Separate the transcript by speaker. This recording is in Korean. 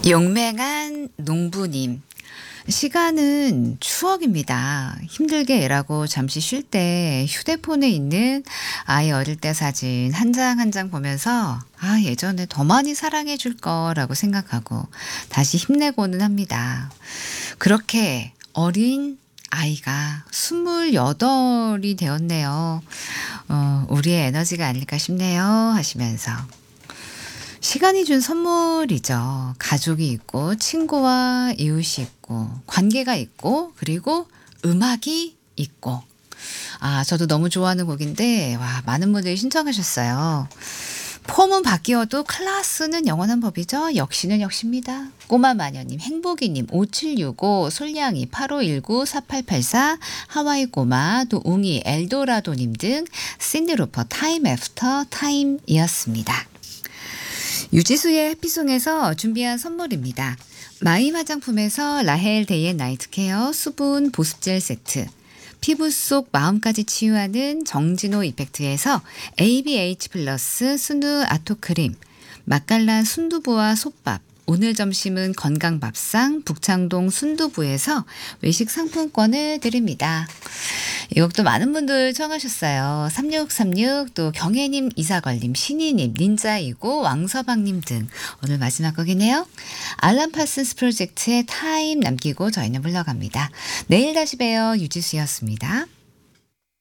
Speaker 1: 용맹한 농부님. 시간은 추억입니다. 힘들게 일하고 잠시 쉴 때 휴대폰에 있는 아이 어릴 때 사진 한 장 한 장 보면서 예전에 더 많이 사랑해 줄 거라고 생각하고 다시 힘내고는 합니다. 그렇게 어린 아이가 28이 되었네요. 우리의 에너지가 아닐까 싶네요. 하시면서. 시간이 준 선물이죠. 가족이 있고, 친구와 이웃이 있고, 관계가 있고, 그리고 음악이 있고. 저도 너무 좋아하는 곡인데, 많은 분들이 신청하셨어요. 폼은 바뀌어도 클래스는 영원한 법이죠. 역시는 역시입니다. 꼬마 마녀님, 행복이님, 5765, 솔냥이, 8519, 4884, 하와이 꼬마, 또 웅이, 엘도라도님 등 신디로퍼 타임 애프터 타임이었습니다. 유지수의 해피송에서 준비한 선물입니다. 마임 화장품에서 라헬 데이 앤 나이트 케어 수분 보습젤 세트, 피부 속 마음까지 치유하는 정진호 이펙트에서 ABH 플러스 순두 아토크림, 맛깔난 순두부와 솥밥, 오늘 점심은 건강밥상 북창동 순두부에서 외식 상품권을 드립니다. 이 곡도 많은 분들 청하셨어요. 3636, 또 경혜님, 이사걸님, 신희님, 닌자이고, 왕서방님 등 오늘 마지막 곡이네요. 알람 파슨스 프로젝트의 타임 남기고 저희는 물러갑니다. 내일 다시 봬요. 유지수였습니다.